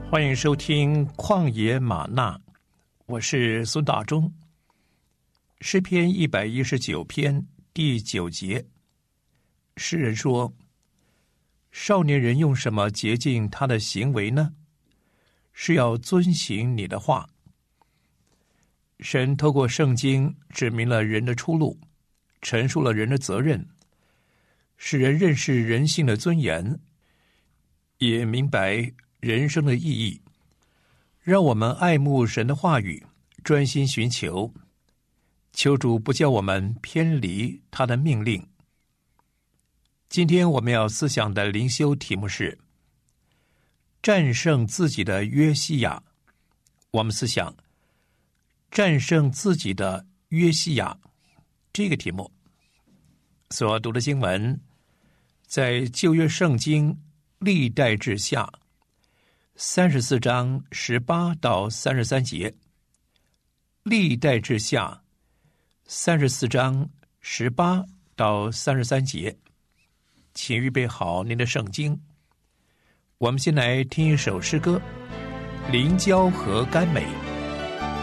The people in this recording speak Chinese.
欢迎收听旷野吗哪，我是孙大中。诗篇119篇第9节，诗人说：少年人用什么洁净他的行为呢？是要遵行你的话。神透过圣经指明了人的出路，陈述了人的责任，使人认识人性的尊严，也明白人生的意义。让我们爱慕神的话语，专心寻求，求主不叫我们偏离他的命令。今天我们要思想的灵修题目是战胜自己的约西亚。我们思想战胜自己的约西亚这个题目。所读的经文在旧约圣经历代志下34章18到33节，历代志下34章18到33节，请预备好您的圣经。我们先来听一首诗歌《临交和甘美》。